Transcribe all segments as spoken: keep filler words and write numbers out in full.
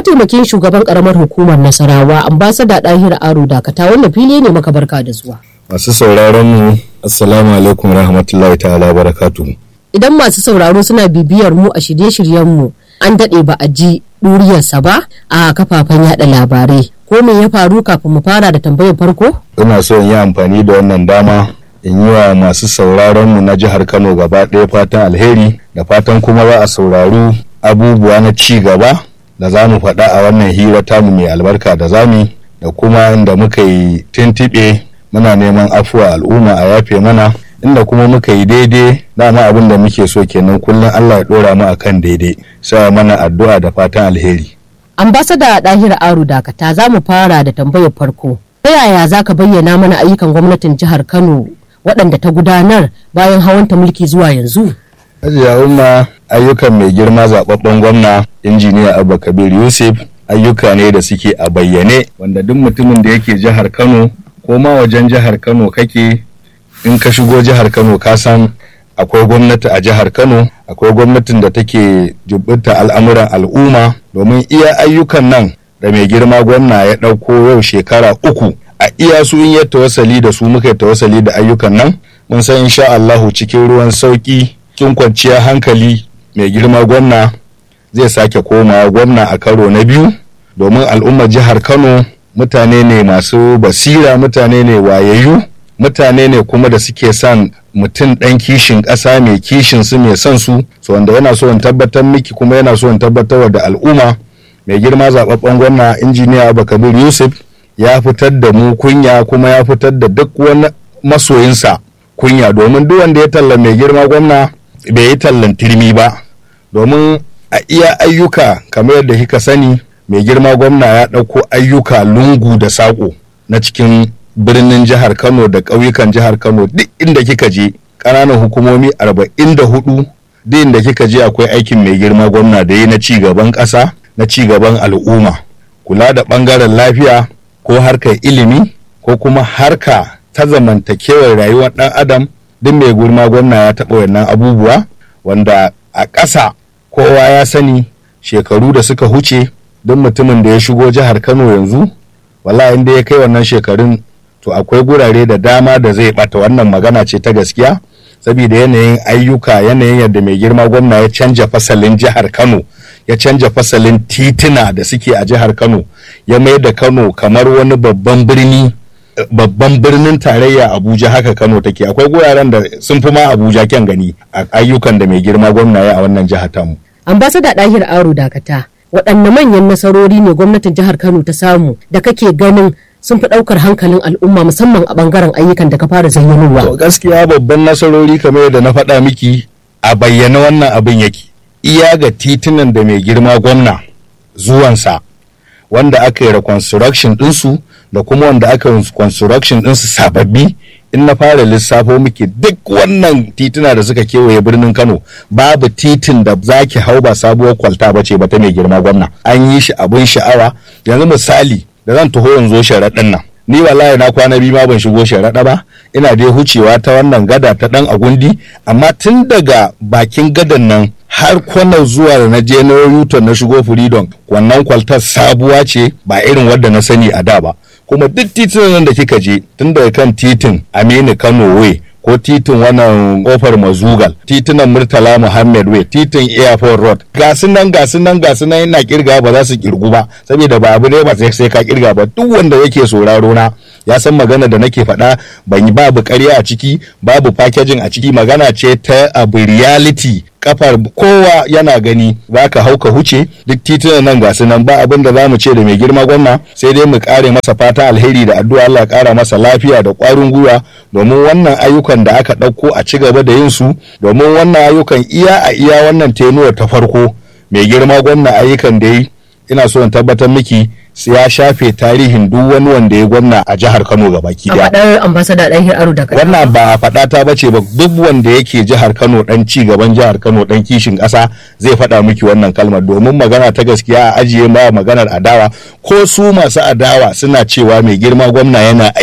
mataimakin shugaban karamar hukumar Nasarawa ambassador Dahir Aro Dakata wannan fili ne maka barka da zuwa. Masu sauraron mu assalamu alaikum rahmatullahi ta'ala barakatuh. Idan masu sauraro suna bibiyar mu a shirye-shiryen mu an dade ba a ji duriyarsa ba a kafafen yada labarai. Ko me ya faru kafin mu fara da tambayar farko? Ina so in yi amfani da wannan dama in yi wa masu sauraron mu na jihar Kano gaba ɗaya fatan alheri da fatan kuma za a saurari abubuwa na ci gaba da za mu faɗa a wannan hira tamu mai albarka da zami da kuma inda muka yi tintiɓe muna neman afuwa al'umma a yafe mana inda kuma muka yi daidai dama abin da muke so kenan kullum Allah ya ɗora mu akan daidai sai mana addu'a da fatan alheri. Ambassador Dahir Aro Dakata za mu fara da tambayar farko. Ta yaya za ka bayyana mana ayyukan gwamnatin jihar Kano waɗanda ta gudanar bayan hawanta mulki zuwa yanzu? Hajiya Umma, ayyukan mai girma zaɓaɓɓen gwamna injiniya Abba Kabir Yusuf ayyuka ne da suke a bayyane wanda duk mutumin da yake jihar Kano ko ma wajen jihar Kano kake in ka shigo jihar Kano ka san akwai gwamnati a jihar Kano, akwai gwamnatin da take jubunta al'amuran al'umma domin iya ayyukan nan da mai girma gwamna ya ɗauko yau shekara uku a iya su in ya tawassali da su muka tawassali da ayyukan nan mun san insha Allahu cikin ruwan sauki cikin kwanciyar hankali mai girma gwamna zai sake komawa gwamna a karo na biyu domin al'ummar jihar Kano mutane ne masu basira, mutane ne wayayyu, mutane ne kuma da suke son mutum ɗan kishin ƙasa mai kishin su mai son su so wanda yana so in tabbatar miki kuma yana so in tabbatar da al'umma mai girma zaɓaɓɓen gwamna injiniya Abba Kabir Yusuf ya fitar da mu kunya kuma ya fitar da duk wani masoyinsa kunya domin duk wanda ya talla mai girma gwamna bai yi tallan turmi ba domin a iya ayyuka kamar yadda kika sani mai girma gwamna ya ɗauko ayyuka lungu da saƙo na cikin birnin jihar Kano da ƙauyukan jihar Kano duk inda kika je ƙananan hukumomi arba'in da hudu duk inda kika je akwai aikin mai girma gwamna da yi na ci gaban ƙasa na ci gaban al'umma kula da ɓangaren lafiya ko harkar ilimi ko kuma harka ta zamantakewar rayuwar ɗan adam duk mai girma gwamna ya taɓa wannan abubuwa wanda a ƙasa kowa ya sani shekaru da suka huce duk mutumin da ya shigo jihar Kano yanzu wallahi inda ya kai wannan shekarun to akwai gurare da dama da zai bata wannan magana ce ta gaskiya saboda yanayin ayyuka yanayin yadda mai girma gwamna ya canja fasalin jihar Kano ya canja fasalin tituna da suke a jihar Kano ya mai da Kano kamar wani babban birni babban birnin tarayya Abuja haka Kano take akwai guraren da sun fi ma Abuja kyan gani a ayyukan da mai girma gwamna ya a wannan jihar tamu. Ambassador Dahir Aro Dakata waɗanne manyan nasarori ne gwamnatin jihar Kano ta samu da kake ganin sun fi ɗaukar hankalin al'umma musamman a ɓangaren ayyukan da ka fara zayyanowa? To gaskiya babban nasarori kamar yadda na faɗa miki a bayyana wannan abin yake iya ga titunan da mai girma gwamna zuwansa wanda aka yi reconstruction ɗinsu da kuma wanda aka yi construction ɗinsu sababbi in na fara lissafo miki duk wannan tituna da suka kewaye birnin Kano babu titin da zaki hau ba sabuwar kwalta ba ce ba ta mai girma gwamna an yi shi abin sha'awa yanzu misali da zan taho yanzu sharaɗin nan ni wallahi na kwana biyu ma ban shigo sharaɗa ba ina dai hucewa ta wannan gada ta ɗan agundi amma tun daga bakin gadan nan har kwanar zuwa da na je na Yuton na shigo Freedom wannan kwaltar sabuwa ce ba irin wadda na sani a da ba kuma duk titunan da kika je tun daga kan titin Aminu Kano Way ko titin wannan kofar Mazugal titunan Murtala Muhammad Way titin Airport Road gasu nan gasu nan gasu nan ina kirga ba za su kirgu ba saboda ba abu ne ba sai ka kirga ba duk wanda yake sauraro na ya san magana da nake faɗa ban yi babu ƙarya a ciki babu packaging a ciki magana ce ta abu reality kafar kowa yana gani za ka hau ka huce duk titunan nan gasu nan ba abin da za mu ce da mai girma gwamna sai dai mu kare masa fata alheri da addu'a Allah kara masa lafiya da ƙwarin gwiwa domin wannan ayyukan da aka ɗauko a ci gaba da yin su domin wannan ayyukan iya a iya wannan tenuwar ta farko mai girma gwamna ayyukan da yi ina so in tabbatar miki ya shafe tarihin duk wani wanda ya gwamna a jihar Kano gabaki daya. A faɗar ambassador Dahir Aro Dakata. Wannan ba faɗa ta bace ba duk wanda yake jihar Kano dan ci gaban jihar Kano dan kishin ƙasa zai faɗa miki wannan kalmar domin magana ta gaskiya a ajiye ma maganar adawa ko su masu adawa suna cewa mai girma gwamna yana aiki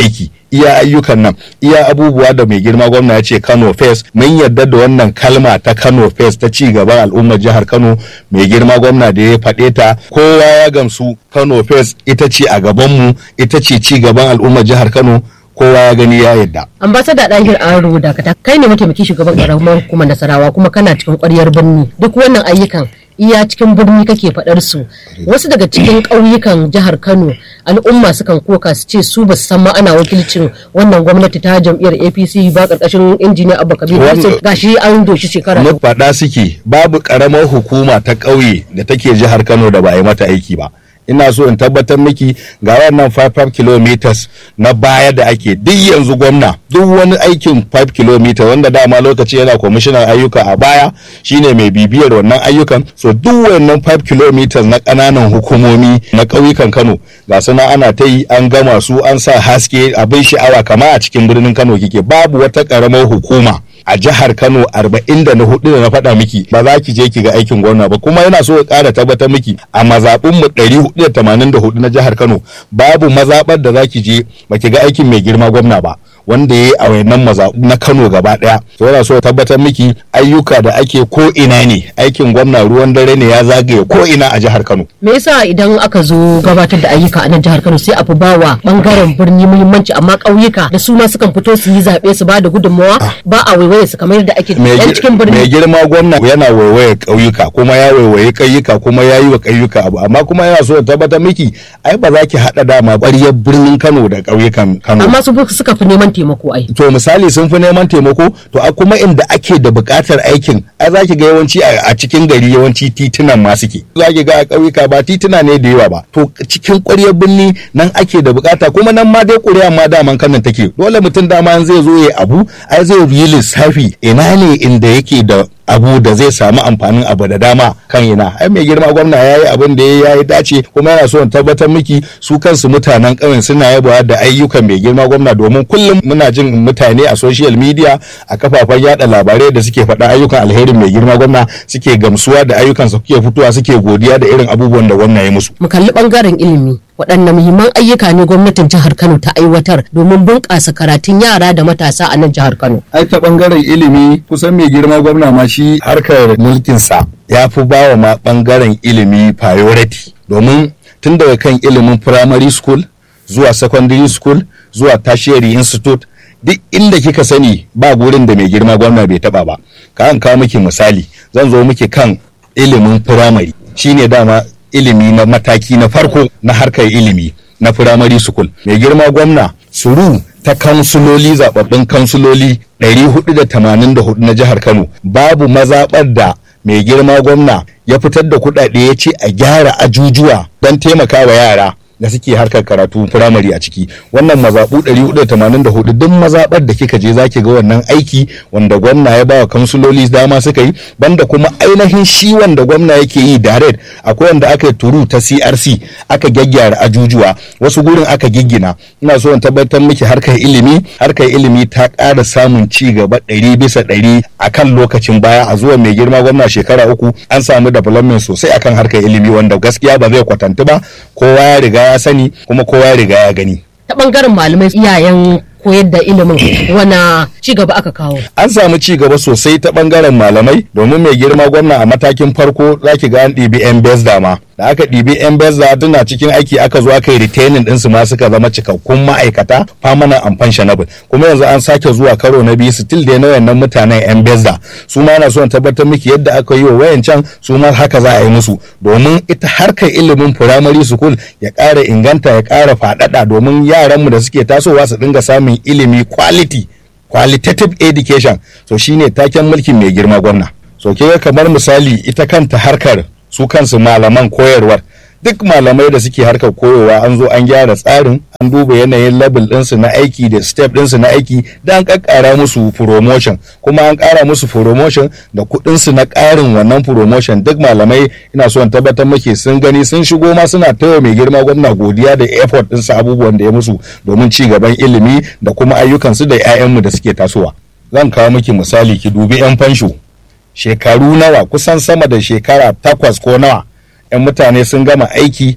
iya ayyukan nan, iya abubuwa da mai girma gwamna ya ce Kano First, mun yarda da wannan kalma ta Kano First ta ci gaban al'ummar jihar Kano. Mai girma gwamna da ya faɗe ta kowa ya gamsu Kano First ita ce a gabanmu, ita ce ci gaban al'ummar jihar Kano, kowa ya gani ya yadda. Ambassador Dahir Aro Dakata, kai ne mataimakin shugaban karamar hukumar Nasarawa kuma kana cikin ƙwaryar birni. Duk wannan ayyukan iya cikin birni kake faɗar su. Wasu daga cikin ƙauyukan jihar Kano al'umma sukan koka su ce su ba su san ma ana wakilcin wannan gwamnati ta jam'iyyar A P C ba ƙarƙashin injiniya Abba Kabir Yusuf, gashi an doshi shekara. Mu faɗa suke babu ƙaramar hukuma ta ƙauye da take jihar Kano da ba a yi mata aiki ba. Ina so in tabbatar miki ga wannan five kilometers na baya da ake duk yanzu gwamna duk wani aikin five kilometers wanda dama lokaci yana kwamishinan ayyuka a baya shine mai bibiyar wannan ayyukan, so duk wannan five kilometers na ƙananan hukumomi na ƙauyukan Kano ga suna ana ta yi, an gama su, an sa haske abin sha'awa kama a cikin birnin Kano kike. Babu wata ƙaramar hukuma a jihar Kano arba'in da hudu da na faɗa miki ba za ki je ki ga aikin gwamna ba. Kuma yana so ya ƙara tabbatar miki a mazaɓun mu ɗari hudu da tamanin da hudu na jihar Kano babu mazaɓar da za ki je ba ki ga aikin mai girma gwamna ba wanda ya yi a wayannan mazaɓu na Kano gaba ɗaya. To yana so ya tabbatar miki ayyuka da ake ko ina ne, aikin gwamna ruwan dare ne ya zagaye ko ina a jihar Kano. Me yasa idan aka zo gabatar da ayyuka a nan jihar Kano sai a fi bawa bangaren birni muhimmanci, amma ƙauyuka da su ma sukan fito su yi zaɓe su ba da gudunmawa ba a waiwaye su kamar yadda ake yan cikin birni. Mai girma gwamna yana waiwaye ƙauyuka kuma ya waiwaye ƙauyuka kuma ya yi wa ƙauyuka abu, amma kuma yana so ya tabbatar miki ai ba za ki haɗa dama ƙwaryar birnin Kano da ƙauyukan Kano. Amma su suka fi neman taimako ai. To misali sun fi neman taimako, to a kuma inda ake da buƙatar aikin ai za ki ga yawanci a cikin gari yawanci titunan ma suke. Za ki ga a ƙauyuka ba tituna ne da yawa ba. To cikin ƙwaryar birni nan ake da buƙata, kuma nan ma dai ƙuri'a ma daman kanan take. Dole mutum dama zai zo ya abu ai zai yi lissafi ina ne inda yake da abu da zai samu amfanin abu da dama kan ina. Ai mai girma gwamna ya yi abin da ya yi dace, kuma yana so in tabbatar miki su kansu mutanen ƙauyen suna yabawa da ayyukan mai girma gwamna, domin kullum muna jin mutane a social media a kafafen yada labarai da suke faɗa ayyukan alherin mai girma gwamna, suke gamsuwa da ayyukansa, suke fitowa suke godiya da irin abubuwan da gwamna ya musu. Mu kalli bangaren ilimi, waɗanne muhimman ayyuka ne gwamnatin jihar Kano ta aiwatar domin bunƙasa karatun yara da matasa a nan jihar Kano? Ai ta bangaren ilimi kusan mai girma gwamna ma shi harkar mulkinsa ya fi bawa ma bangaren ilimi priority, domin tun daga kan ilimin primary school zuwa secondary school zuwa tertiary institute duk inda kika sani ba gurin da mai girma gwamna bai taba ba. Ka an kawo miki misali, zan zo miki kan ilimin primary, shine dama ilimi na mataki na farko na harkar ilimi na primary school. Mai girma gwamna suru ta kansuloli, zababbin kansuloli ɗari hudu da tamanin da hudu na jihar Kano babu mazaɓar da mai girma gwamna ya fitar da kuɗaɗe ya ce a gyara ajujuwa don taimakawa yara da suke harkar karatu firamare a ciki. Wannan mazaɓu ɗari hudu da tamanin da hudu duk mazaɓar da kika je zaki ga wannan aiki wanda gwamna ya bawa kansuloli dama suka yi, banda kuma ainihin shi wanda gwamna yake yi direct. Akwai wanda aka yi turu ta C R C aka gyaggyara ajujuwa, wasu gurin aka giggina. Ina so in tabbatar miki harkar ilimi harkar ilimi ta ƙara samun ci gaba ɗari bisa ɗari akan lokacin baya. A zuwa mai girma gwamna shekara uku an samu development sosai akan harkar ilimi wanda gaskiya ba zai kwatantu ba, kowa ya riga ya sani kuma kowa ya riga ya gani. Ta bangaren malamai iyayen koyar da ilimin wana ci gaba aka kawo? An samu ci gaba sosai ta bangaren malamai, domin mai girma gwamna a matakin farko zaki ga an ɗibi yan bezda ma da aka ɗibi yan bezda tuna cikin aiki aka zo aka yi retaining ɗinsu ma suka zama cikakkun ma'aikata permanent and pensionable. Kuma yanzu an sake zuwa karo na biyu still dai na wayannan mutanen yan bezda su ma na so in tabbatar miki yadda aka yi wa wayancan su ma haka za a yi musu, domin ita harkar ilimin primary school ya ƙara inganta ya ƙara faɗaɗa, domin yaranmu da suke tasowa su dinga samun ilimi quality qualitative education. So shine taken mulkin mai girma gwamna. So ke kamar misali ita kanta harkar su kansu malaman koyarwar, duk malamai da suke harkar koyarwa an zo an gyara tsarin, an duba yanayin level ɗinsu na aiki da step ɗinsu na aiki da an ƙaƙƙara musu promotion, kuma an ƙara musu promotion da kuɗinsu na ƙarin wannan promotion. Duk malamai ina so in tabbatar muke sun gani sun shigo ma suna taya mai girma gwamna godiya da effort ɗinsu abubuwan da ya musu domin ci gaban ilimi da kuma ayyukansu da 'ya'yanmu da suke tasowa. Zan kawo miki misali, ki dubi 'yan fansho shekaru nawa, kusan sama da shekara takwas ko nawa 'yan mutane sun gama aiki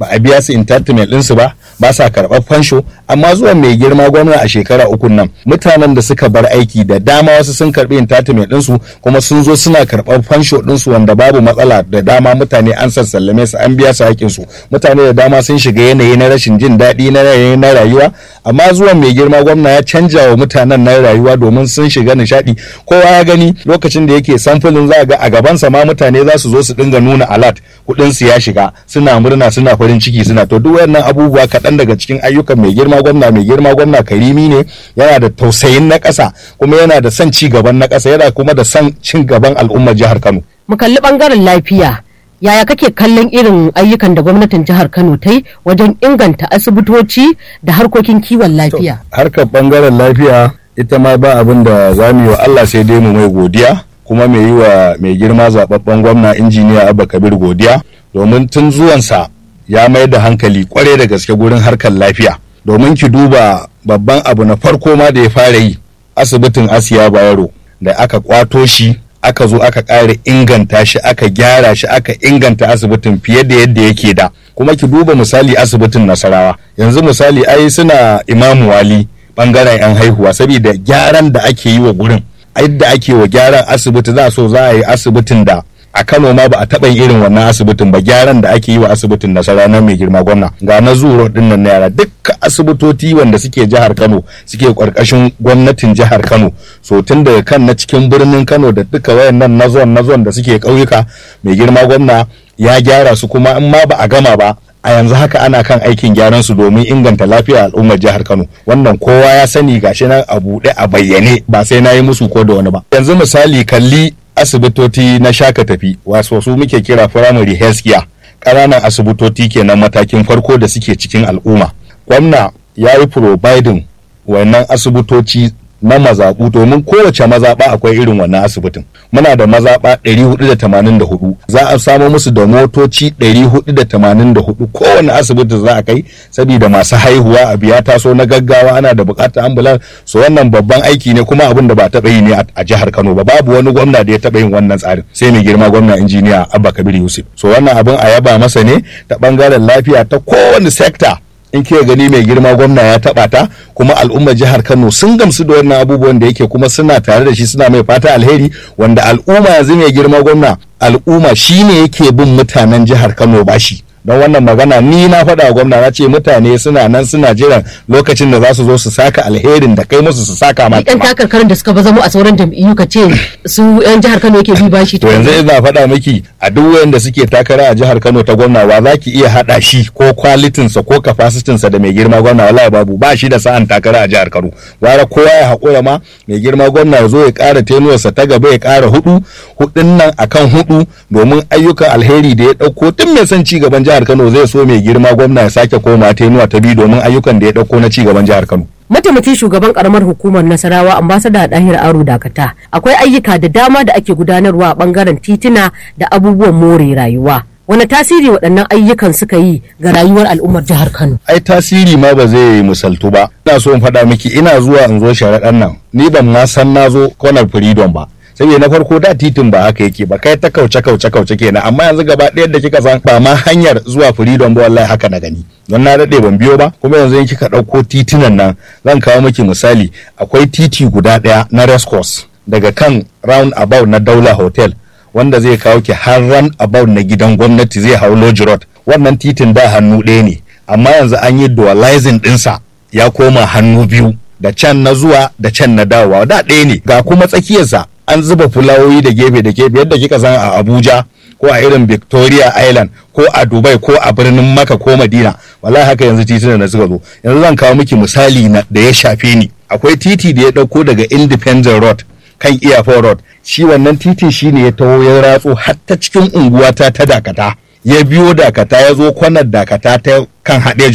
ba a biya su entitlement ɗinsu ba, ba sa karɓar fansho. Amma zuwan mai girma gwamna a shekara uku nan, mutanen da suka bar aiki da dama wasu sun karɓi entitlement ɗinsu kuma sun zo suna karɓar fansho ɗinsu wanda babu matsala. Da dama mutane an sassallame su, an biya su haƙƙinsu. Mutane da dama sun shiga yanayi na rashin jin daɗi na yanayi na rayuwa, amma zuwan mai girma gwamna ya canja wa mutanen na rayuwa domin sun shiga nishaɗi. Kowa ya gani lokacin da yake samfulin, za ga a gabansa ma mutane za su zo su dinga nuna alert kuɗinsu ya shiga, suna murna, suna farin ciki, suna to duk wayannan abubuwa kaɗan daga cikin ayyukan mai girma gwamna. Mai girma gwamna karimi ne, yana da tausayin na ƙasa kuma yana da son ci gaban na ƙasa, yana kuma da son cin gaban al'ummar jihar Kano. Mu kalli bangaren lafiya, yaya kake kallon irin ayyukan da gwamnatin jihar Kano ta yi wajen inganta asibitoci da harkokin kiwon lafiya? Harkar bangaren lafiya ita ma ba abin da za mu yi wa Allah sai dai mu mai godiya, kuma mai yi wa mai girma zababben gwamna injiniya Abba Kabir godiya, domin tun zuwansa ya mai da hankali kware da gaske gurin harkar lafiya. Domin ki duba babban abu na farko ma da ya fara yi, asibitin Asiya Bayero da aka kwato shi, aka zo aka ƙara inganta shi, aka gyara shi, aka inganta asibitin fiye da yadda yake da. Kuma ki duba misali asibitin Nasarawa, yanzu misali ai suna Imamu Wali bangaren yan haihuwa, saboda gyaran da ake yi wa gurin, yadda ake wa gyaran asibiti, za so za a yi asibitin da a Kano ma ba a taɓa irin wannan asibitin ba. Gyaran da ake yi wa asibitin Nasara na mai girma gwamna, ga na zuro din nan na yara, dukkan asibitoci wanda suke jihar Kano suke karkashin gwamnatin jihar Kano, so tun daga kan na cikin birnin Kano da duka wayannan na zon na zon da suke ƙauyuka, mai girma gwamna ya gyara su, kuma in ma ba a gama ba a yanzu haka ana kan aikin gyaran su domin inganta lafiyar al'ummar jihar Kano. Wannan kowa ya sani, gashi nan a buɗe a bayyane, ba sai na yi musu ko da wani ba. Yanzu misali kalli asibitoci na shaka tafi, wasu su muke kira primary health care, ƙananan asibitoci kenan matakin farko da suke cikin al'umma. Gwamna ya yi providing wannan asibitoci na mazaɓu, domin kowace mazaɓa akwai irin wannan asibitin. Muna da mazaɓa ɗari hudu da tamanin da hudu, za a samo musu da motoci ɗari hudu da tamanin da hudu kowane asibiti za a kai, saboda masu haihuwa a biya taso na gaggawa, ana da buƙatar ambulan. So wannan babban aiki ne, kuma abin da ba taɓa yi ne a jihar Kano ba. Babu wani gwamna da ya taɓa yin wannan tsarin sai mai girma gwamna injiniya Abba Kabir Yusuf. So wannan abin a yaba masa ne ta ɓangaren lafiya ta kowane sekta. In ke gani mai girma gwamna ya taba ta, kuma al'ummar jihar Kano sun gamsu da wannan abubuwan da yake, kuma suna tare da shi, suna mai fata alheri. Wanda al'umma yanzu mai girma gwamna, al'umma shine yake bin mutanen jihar Kano bashi. Don wannan magana ni na faɗa wa gwamna, na ce mutane suna nan suna jiran lokacin da za su zo su saka alherin da kai musu su saka ma. Yan takarkarin da suka baza mu a sauran jam'iyyu ka ce su yan jihar Kano yake bi bashi. To yanzu ina faɗa miki, a duk wanda suke takara a jihar Kano ta gwamna, wa za ki iya haɗa shi ko kwalitinsa ko kafasitinsa da mai girma gwamna? Wallahi babu, ba shi da sa'an takara a jihar Kano. Gwara kowa ya haƙura ma mai girma gwamna ya zo ya ƙara tenuwarsa ta gaba, ya ƙara hudu hudun nan akan hudu, domin ayyukan alheri da ya ɗauko. Tun mai son ci gaban jihar Kano zai so mai girma gwamna ya sake koma tenuwa ta biyu, domin ayyukan da ya dauko na ci gaban jihar Kano. Mataimakin shugaban karamar hukumar Nasarawa ambassador Dahir Aro Dakata, akwai ayyuka da dama da ake gudanarwa a bangaren titina da abubuwan more rayuwa. Wani tasiri waɗannan ayyukan suka yi ga rayuwar al'ummar jihar Kano? Ai tasiri ma ba zai misaltu ba. Ina so in faɗa miki, ina zuwa in zo sharaɗan nan, ni ban ma san na zo corner freedom ba. Saboda na farko da titin ba haka yake ba, kai ta kauce kauce kauce kenan, amma yanzu gaba ɗaya da kika san ba ma hanyar zuwa freedom ba, wallahi haka na gani. Don na daɗe ban biyo ba, kuma yanzu in kika ɗauko titunan nan, zan kawo miki misali. Akwai titi guda ɗaya na race course daga kan round about na Daula Hotel, wanda zai kawo ki har round about na gidan gwamnati, zai hau Lodge Road. Wannan titin da hannu ɗaya ne, amma yanzu an yi dualizing ɗinsa ya koma hannu biyu, da can na zuwa da can na dawowa, da ɗaya ne. Ga kuma tsakiyarsa an zuba fulawoyi da gefe da gefe yadda kika san a Abuja ko a irin Victoria Island ko a Dubai ko a birnin Makka ko Madina. Wallahi haka yanzu titunan da suka zo. Yanzu zan kawo miki misali na da ya shafe ni. Akwai titi da ya dauko daga Independent Road kan Airport Road. Shi wannan titin shine ya taho ya ratso har ta cikin unguwata ta Dakata. Ya biyo Dakata ya zo kwanar Dakata ta kan Hadeja Road.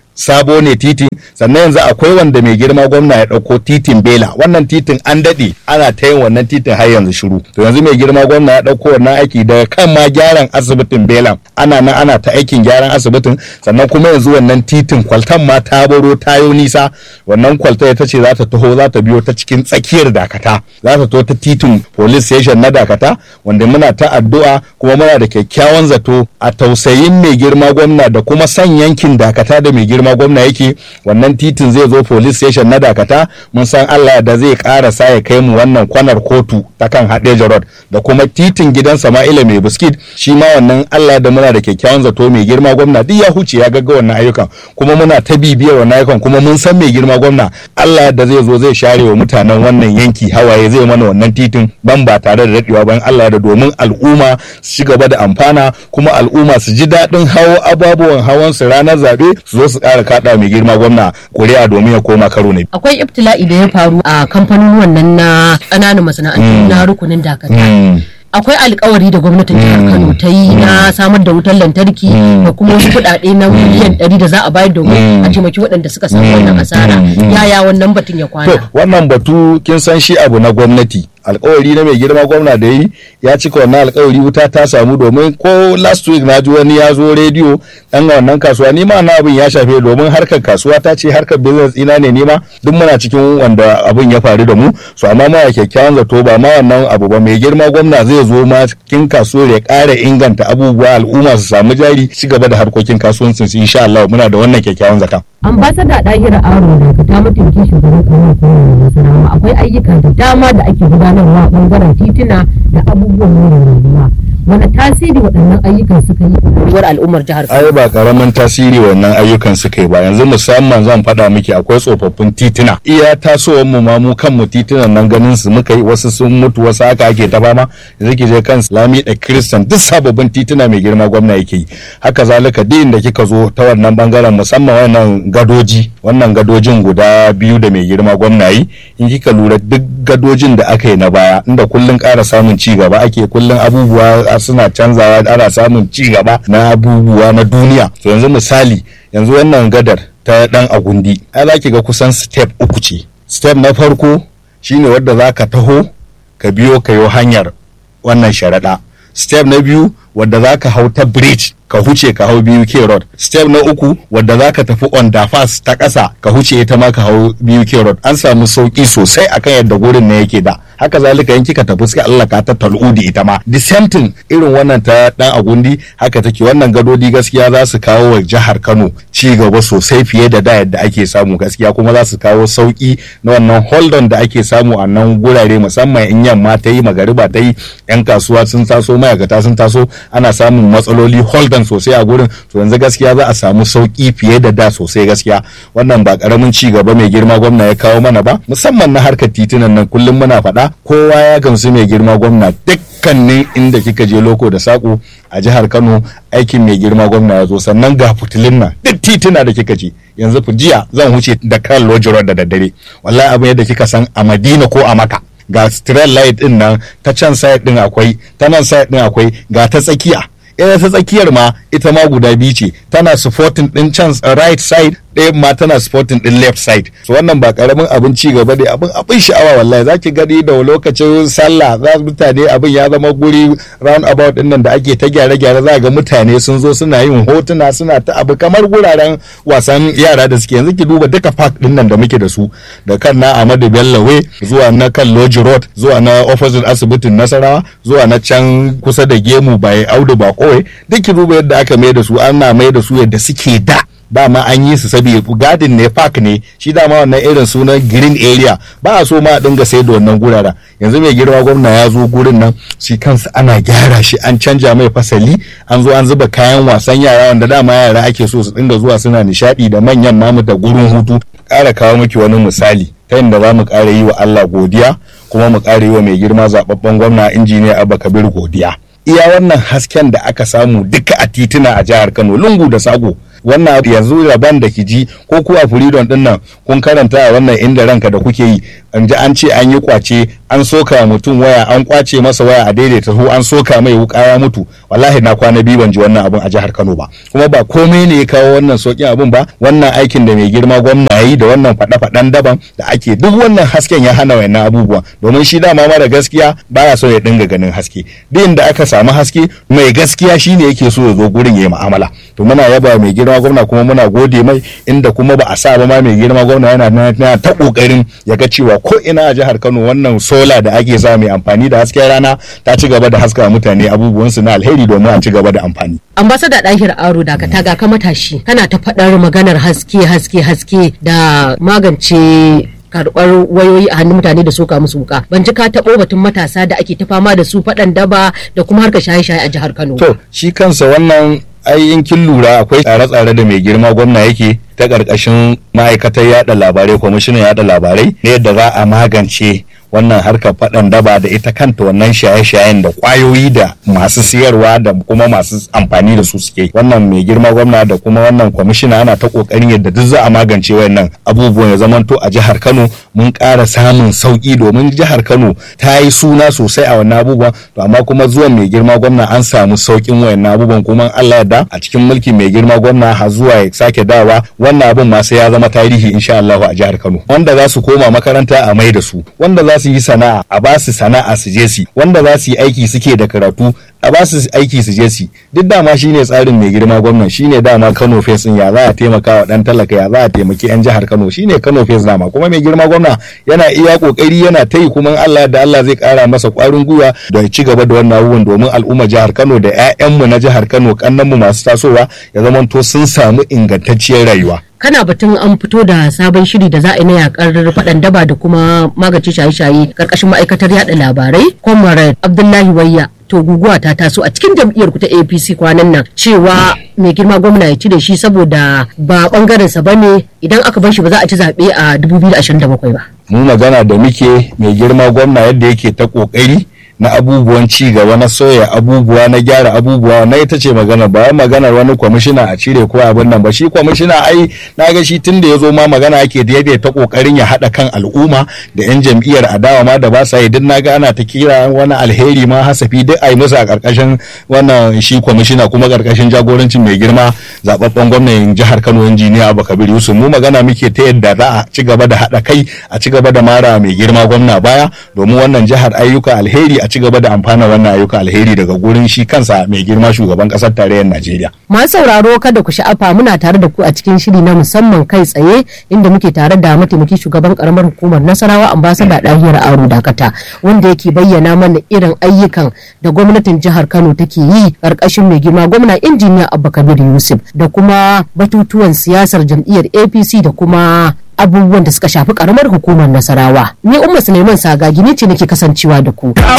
sabo ne titin, sannan yanzu akwai wanda mai girma gwamna ya ɗauko titin Bela. Wannan titin an daɗe ana ta yin wannan titin har yanzu shiru. To yanzu mai girma gwamna ya ɗauko wannan aiki daga kan ma gyaran asibitin Bela. Ana nan ana ta aikin gyaran asibitin, sannan kuma yanzu wannan titin kwaltan ma ta baro tayo nisa. Wannan kwalta ita ce za ta taho za ta biyo ta cikin tsakiyar Dakata. Za ta taho ta titin police station na Dakata, wanda muna ta addu'a kuma muna da kyakkyawan zato a tausayin mai girma gwamna da kuma san yankin Dakata da mai girma gwamna yake, wannan titin zai zo police station na Dakata. Mun san Allah da zai karasa ya kai mu wannan kwanar kotu ta kan Hadeja Road, da kuma titin gidan Sama'ila mai biskit, shi ma wannan Allah da muna da kyakkyawan zato mai girma gwamna duk ya huce ya gagga wannan ayyukan, kuma muna ta bibiyar wannan ayyukan, kuma mun san mai girma gwamna Allah da zai zo zai share wa mutanen wannan yanki hawaye, zai mana wannan titin ban ba tare da daɗewa ban Allah da, domin al'umma su ci gaba da amfana, kuma al'umma su ji daɗin hawo ababuwan hawan su ranar zaɓe, su zo su ƙara kaɗa mai girma gwamna ƙuri'a domin ya koma karo ne. Akwai ibtila'i da ya faru a kamfanonuwan nan na ƙananan masana'antu na rukunin Dakata. Akwai alkawari da gwamnatin jihar Kano ta yi na samar da wutar lantarki da kuma wasu kuɗaɗe na miliyan ɗari da za a bayar domin a taimaki waɗanda suka samu wannan asara. Yaya wannan batun ya kwana? To wannan batu kin san shi abu na gwamnati. Alkawari na mai girma gwamna da yi ya cika wannan alkawari, wuta ta samu, domin ko last week na ji wani ya zo rediyo dan ga wannan kasuwa, ni ma na abin ya shafe domin harkar kasuwa ta ce harkar business ina ne, ni ma duk muna cikin wanda abin ya faru da mu. So amma ma ya kyakkyawan zato ba ma wannan abu ba, mai girma gwamna zai zo ma cikin kasuwar ya ƙara inganta abubuwa, al'umma su samu jari, ci gaba da harkokin kasuwancin su insha Allah. Muna da wannan kyakkyawan zata. Ambassador Dahira Aro da ta mataimakin shugaban karamar hukumar Nasarawa, akwai ayyuka da dama da ake gudanarwa a bangaren titina da abubuwan more rayuwa. Wani tasiri waɗannan ayyukan suka yi a rayuwar al'ummar jihar Kano? Ai ba karamin tasiri wannan ayyukan suka yi ba. Yanzu musamman zan faɗa miki akwai tsofaffin titina. Iya tasowar mu ma mu kanmu titunan nan ganin su muka yi, wasu sun mutu wasu haka ake ta fama. Yanzu ki je kan Lami da Christian duk sababbin tituna mai girma gwamna yake yi. Haka zalika duk inda kika zo ta wannan bangaren, musamman wannan gadoji, wannan gadojin guda biyu da mai girma gwamna yi, in kika lura duk gadojin da aka yi na baya, inda kullun ƙara samun ci gaba ake, kullun abubuwa suna canzawa, ana samun ci gaba na abubuwa na duniya. To yanzu misali, yanzu wannan gadar ta dan Agundi ai zaki ga kusan step uku ce. Step na farko shine wadda zaka taho ka biyo kayo hanyar wannan sharaɗa. Step na biyu wadda zaka hau ta bridge ka huce ka hau biyu K road. Step na uku wadda zaka tafi underpass ta ƙasa ka huce ita ma ka hau biyu K road. An samu sauki sosai akan yadda gurin ne yake da. Haka zalika in kika tafi sai Allah ka ta tal'udi ita ma. The same thing irin wannan ta dan Agundi haka take. Wannan gadodi gaskiya za su kawo wa jihar Kano ci gaba sosai fiye da da yadda ake samu gaskiya, kuma za su kawo sauki na wannan hold on da ake samu a nan gurare, musamman in yamma ta yi magariba ta yi, yan kasuwa sun taso, ma'aikata sun taso, ana samun matsaloli hold on sosai a gurin. To yanzu gaskiya za a samu sauki fiye da da sosai gaskiya. Wannan ba karamin ci gaba mai girma gwamna ya kawo mana ba, musamman na harkar titunan nan. Kullum muna faɗa kowa ya gamsu mai girma gwamna, dukkanin inda kika je loko da sako a jihar Kano aikin mai girma gwamna ya zo. Sannan ga fitilin nan duk tituna da kika je, yanzu jiya zan huce da kan lojiro da daddare, wallahi abin yadda kika san a Madina ko a Maka. Ga street light din nan ta can side din akwai, ta nan side din akwai, ga ta tsakiya. Ina ta tsakiyar ma ita ma guda biyu ce, tana supporting din can right side, ɗaya ma tana supporting din left side. So wannan ba karamin abin ci gaba ne, abin abin sha'awa wallahi. Zaki gani da lokacin sallah za mutane abin ya zama guri round about din nan da ake ta gyare-gyare, za ga mutane sun zo suna yin hotuna, suna ta abu kamar guraren wasan yara da suke. Yanzu ki duba duka park din nan da muke da su, da kan na Ahmadu Bello Way zuwa na kan Lodge Road, zuwa na opposite asibitin Nasarawa, zuwa na can kusa da Gemu bai Audu Bako, duk ki duba yadda aka mai da su, ana mai da su yadda suke da. Dama an yi su saboda garden ne, park ne shi, dama wannan irin sunan green area ba a so ma a dinga sai da wannan gurara. Yanzu mai girma gwamna ya zo gurin nan, shi kansa ana gyara shi, an canja mai fasali, an zo an zuba kayan wasan yara wanda dama yara ake so su dinga zuwa suna nishadi da manyan namu da gurin hutu. Ƙara kawo miki wani misali ta yadda za mu ƙara yi wa Allah godiya, kuma mu ƙara yi wa mai girma zababben gwamna injiniya Abba Kabir godiya. Iya wannan hasken da aka samu duka a tituna a jihar Kano, lungu da sago, wannan yanzu rabon da ki ji ko kuwa freedom din nan kun karanta a wannan inda ranka da kuke yi, an ji an ce an yi kwace an soka mutum waya, an kwace masa waya a daidaita hu, an soka mai wuka ya mutu. Wallahi na kwana biyu ban ji wannan abun a jihar Kano ba, kuma ba komai ne ya kawo wannan sokin abun ba, wannan aikin da mai girma gwamna yayi da wannan faɗa-faɗan daban da ake, duk wannan hasken ya hana wannan abubuwa, domin shi dama mara gaskiya baya so ya dinga ganin haske. Duk inda aka samu haske mai gaskiya shine yake so ya zo gurin yayi mu'amala. To muna yaba mai girma gwamna kuma muna gode mai, inda kuma ba a sa ba ma mai girma gwamna yana ta kokarin ya ga cewa ko ina a jihar Kano wannan sola da ake sa mai amfani da hasken rana ta ci gaba da haska mutane abubuwan su na alheri domin a ci gaba da amfani. Ambassador Dahir Aro da ka taga ka matashi kana ta faɗar maganar haske haske haske da magance karɓar wayoyi a hannun mutane da soka musu wuka. Ban ji ka taɓo batun matasa da ake ta fama da su faɗan daba da kuma harkar shaye-shaye a jihar Kano. To shi kansa wannan ai in kin lura akwai tsare-tsare da mai girma gwamna yake ta ƙarƙashin ma'aikatar yaɗa labarai, kwamishinan yaɗa labarai, ne yadda za a magance wannan harkar faɗan daba da ita kanta wannan shaye-shayen da ƙwayoyi da masu siyarwa da kuma masu amfani da su suke. Wannan mai girma gwamna da kuma wannan kwamishina ana ta ƙoƙarin yadda duk za a magance wannan abubuwan ya zamanto a jihar Kano mun ƙara samun sauƙi, domin jihar Kano ta yi suna sosai a wannan abubuwan, to amma kuma zuwan mai girma gwamna an samu sauƙin wayannan abubuwan, kuma Allah yarda a cikin mulkin mai girma gwamna har zuwa ya sake dawa wannan abun ma sai ya zama tarihi insha Allah a jihar Kano. Wanda za su koma makaranta a mai da su, wanda za su yi sana'a a ba su sana'a su je su, wanda za su yi aiki suke da karatu a ba su aiki su je su. Duk dama shine tsarin mai girma gwamna, shine dama Kano Face din ya za a taimaka wa dan talaka, ya za a taimaki yan jihar Kano, shine Kano Face dama. Kuma mai girma gwamna yana iya kokari, yana tayi, kuma Allah da Allah zai kara masa kwarin gwiwa da ci gaba da wannan abubuwan domin al'umma jihar Kano da ƴaƴanmu na jihar Kano, kannanmu masu tasowa ya zamanto sun samu ingantacciyar rayuwa. Kana batun an fito da sabon shiri da za a yi na yakar faɗan daba da kuma magance shaye-shaye karkashin ma'aikatar yada labarai. Comrade Abdullahi Wayya, to guguwa ta taso a cikin jam'iyyar ku ta A P C kwanan nan cewa mai girma gwamna ya ci da shi saboda ba bangaren sa bane, idan aka bar shi ba za a ci zaɓe a dubu biyu da ashirin da bakwai ba. Mu magana da muke mai girma gwamna yadda yake ta kokari na abubuwan ci gaba, na soya abubuwa, na gyara abubuwa, na ita ce magana, ba maganar wani kwamishina a cire ko abin nan ba. Shi kwamishina ai na ga shi tun da ya zo ma magana ake da yadda ta kokarin ya haɗa kan al'umma da yan jam'iyyar adawa ma da ba sa yi, duk na ga ana ta kira wani alheri ma hasafi duk ai musu a ƙarƙashin wannan shi kwamishina, kuma ƙarƙashin jagorancin mai girma zababben gwamnan jihar Kano injiniya Abba Kabir Yusuf. Mu magana muke ta yadda za a ci gaba da haɗa kai, a ci gaba da mara mai girma gwamna baya, domin wannan jihar ayyuka alheri a ci gaba da amfana wannan ayyuka alheri daga gurin shi kansa mai girma shugaban kasar tarayyar Najeriya. Masu sauraro kada ku sha'afa, muna tare da ku a cikin shiri na musamman kai tsaye inda muke tare da mataimakin shugaban karamar hukumar Nasarawa Ambassador Dahir Aro Dakata, wanda yake bayyana mana irin ayyukan da gwamnatin jihar Kano take yi karkashin mai girma gwamna injiniya Abba Kabir Yusuf, da kuma batutuwan siyasar jam'iyyar A P C da kuma abubuwan da suka shafi karamar hukumar Nasarawa. Ni Umma Suleiman Sagagi ne ce nake kasancewa da ku.